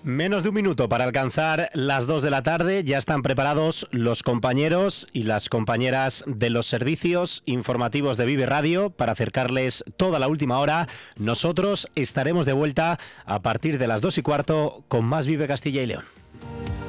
Menos de un minuto para alcanzar las 2 de la tarde. Ya están preparados los compañeros y las compañeras de los servicios informativos de Vive Radio para acercarles toda la última hora. Nosotros estaremos de vuelta a partir de las 2:15 con más Vive Castilla y León.